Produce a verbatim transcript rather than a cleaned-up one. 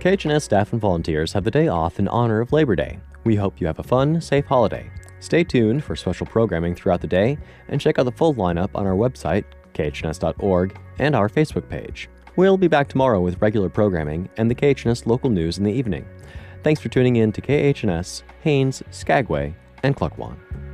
K H N S staff and volunteers have the day off in honor of Labor Day. We hope you have a fun, safe holiday. Stay tuned for special programming throughout the day and check out the full lineup on our website, K H N S dot org, and our Facebook page. We'll be back tomorrow with regular programming and the K H N S local news in the evening. Thanks for tuning in to K H N S, Haines, Skagway, and Klukwan.